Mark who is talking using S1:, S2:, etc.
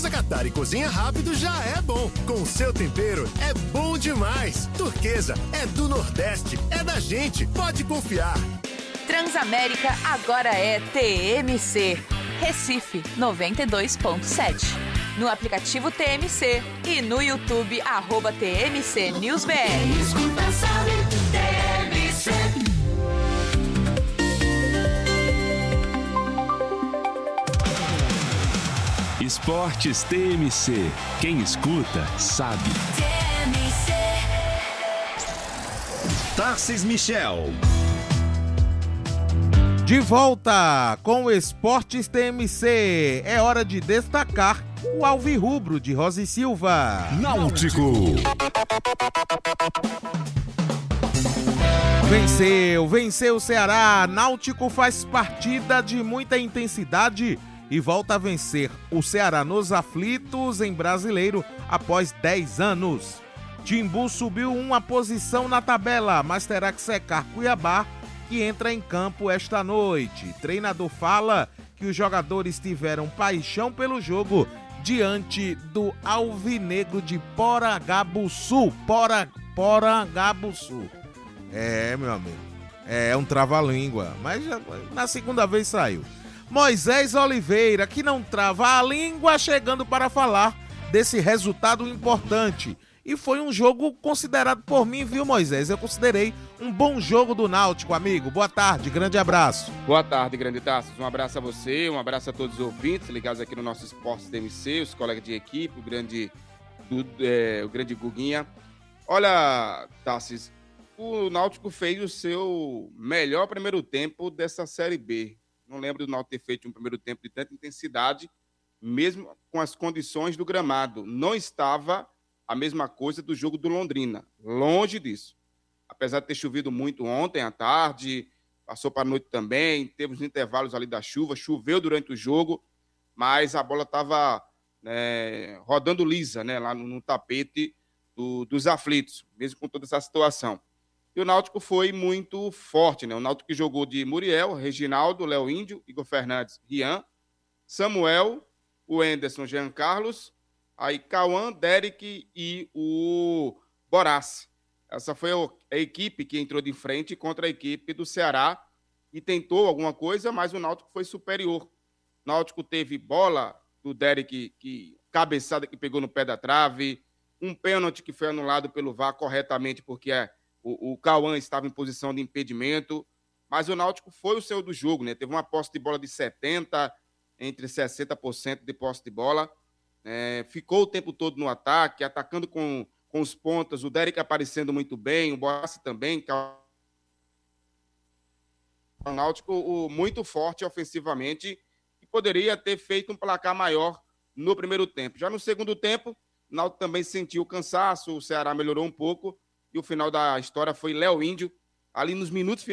S1: Catar e cozinha rápido já é bom. Com o seu tempero é bom demais. Turquesa é do Nordeste, é da gente, pode confiar.
S2: Transamérica agora é TMC. Recife 92.7. No aplicativo TMC e no YouTube @TMC News BR.
S3: Escuta, sabe, TMC.
S4: Esportes TMC. Quem escuta, sabe.
S3: TMC.
S5: Tarcis Michel.
S6: De volta com o Esportes TMC. É hora de destacar o alvirrubro de Rosa e Silva.
S5: Náutico.
S6: Venceu o Ceará. Náutico faz partida de muita intensidade e volta a vencer o Ceará nos aflitos em Brasileiro após 10 anos. Timbu subiu uma posição na tabela, mas terá que secar Cuiabá, que entra em campo esta noite. Treinador fala que os jogadores tiveram paixão pelo jogo diante do Alvinegro de Porangabuçu. Porangabuçu. Meu amigo, é um trava-língua, mas já, na segunda vez saiu. Moisés Oliveira, que não trava a língua, chegando para falar desse resultado importante. E foi um jogo considerado por mim, viu, Moisés? Eu considerei um bom jogo do Náutico, amigo. Boa tarde, grande abraço.
S7: Boa tarde, grande Tassos. Um abraço a você, um abraço a todos os ouvintes ligados aqui no nosso Esportes DMC, os colegas de equipe, o grande Guguinha. Olha, Tassos, o Náutico fez o seu melhor primeiro tempo dessa Série B. Não lembro do Náutico ter feito um primeiro tempo de tanta intensidade, mesmo com as condições do gramado. Não estava a mesma coisa do jogo do Londrina, longe disso. Apesar de ter chovido muito ontem à tarde, passou para a noite também, teve os intervalos ali da chuva, choveu durante o jogo, mas a bola estava rodando lisa, né, lá no tapete dos aflitos, mesmo com toda essa situação. E o Náutico foi muito forte, né? O Náutico que jogou de Muriel, Reginaldo, Léo Índio, Igor Fernandes, Rian, Samuel, o Enderson, Jean Carlos, aí Cauã, Derek e o Borassi. Essa foi a equipe que entrou de frente contra a equipe do Ceará e tentou alguma coisa, mas o Náutico foi superior. O Náutico teve bola do Derek, cabeçada que pegou no pé da trave, um pênalti que foi anulado pelo VAR corretamente, porque o Cauã estava em posição de impedimento, mas o Náutico foi o seu do jogo, né? Teve uma posse de bola de 70%, entre 60% de posse de bola. Ficou o tempo todo no ataque, atacando com os pontas, o Derek aparecendo muito bem, o Borassi também. O Náutico muito forte ofensivamente e poderia ter feito um placar maior no primeiro tempo. Já no segundo tempo, o Náutico também sentiu cansaço, o Ceará melhorou um pouco e o final da história foi Léo Índio, ali nos minutos finais.